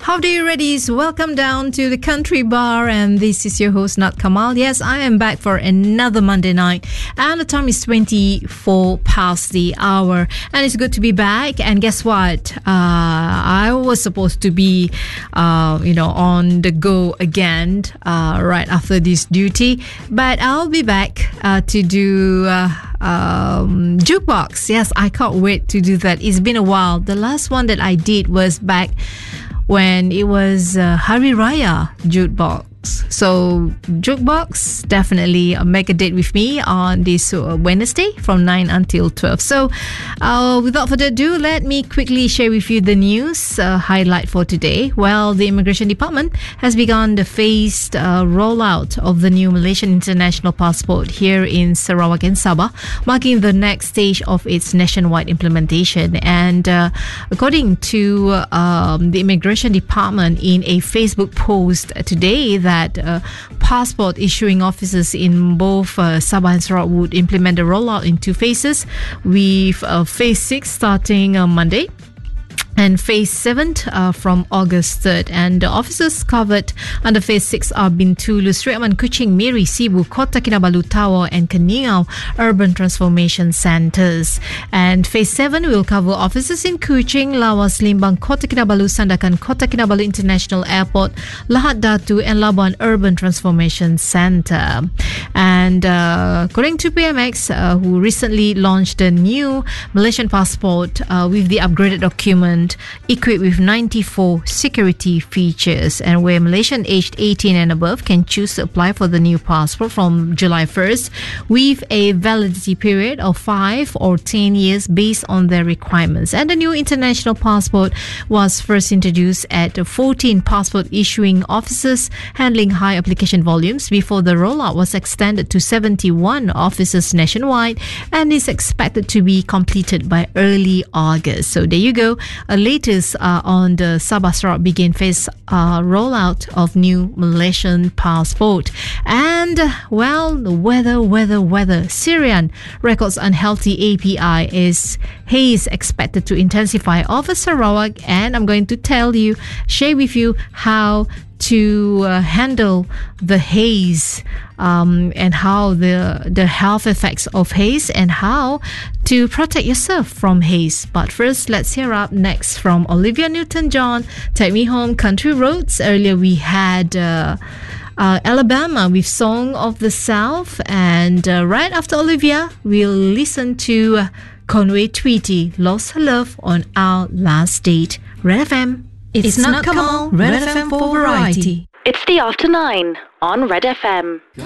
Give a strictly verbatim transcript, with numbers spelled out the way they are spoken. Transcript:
How do you readies? Welcome down to the Country Bar, and this is your host Nat Kamal. Yes, I am back for another Monday night, and the time is twenty-four past the hour, and it's good to be back. And guess what? Uh, I was supposed to be, uh, you know, on the go again uh, right after this duty, but I'll be back uh, to do. Uh, Um, jukebox. Yes, I can't wait to do that. It's been a while. The last one that I did was back when it was uh, Hari Raya jukebox. So jukebox, definitely uh, make a date with me on this uh, Wednesday from nine until twelve. So uh, without further ado, let me quickly share with you the news uh, highlight for today. Well, the Immigration Department has begun the phased uh, rollout of the new Malaysian International Passport here in Sarawak and Sabah, marking the next stage of its nationwide implementation. And uh, according to um, the Immigration Department in a Facebook post today, that that uh, passport issuing officers in both uh, Sabah and Sarawak would implement the rollout in two phases, with uh, phase six starting uh, Monday and phase seven uh, from August third. And the officers covered under phase six are Bintulu, Sri Aman, Kuching, Miri, Sibu, Kota Kinabalu, Tawau and Keningau urban transformation centres. And phase seven will cover officers in Kuching, Lawas, Limbang, Kota Kinabalu, Sandakan, Kota Kinabalu International Airport, Lahad Datu and Labuan urban transformation centre. And uh, according to P M X, uh, who recently launched a new Malaysian passport uh, with the upgraded document equipped with ninety-four security features, and where Malaysian aged eighteen and above can choose to apply for the new passport from July first, with a validity period of five or ten years based on their requirements. And the new international passport was first introduced at fourteen passport issuing offices handling high application volumes before the rollout was extended to seventy-one offices nationwide, and is expected to be completed by early August. So there you go. A latest uh, on the Sabah Sarawak begin phase uh, rollout of new Malaysian passport. And well, the weather, weather, weather. Syrian records unhealthy A P I is haze expected to intensify over Sarawak, and I'm going to tell you, share with you how to uh, handle the haze um, and how the the health effects of haze and how to protect yourself from haze. But first, let's hear up next from Olivia Newton-John, Take Me Home, Country Roads. Earlier we had uh, uh, Alabama with Song of the South, and uh, right after Olivia we'll listen to uh, Conway Tweety, Lost Her Love on Our Last Date. Red F M. It's, it's not Kamal, Red, Red F M for variety. It's the after nine on Red F M.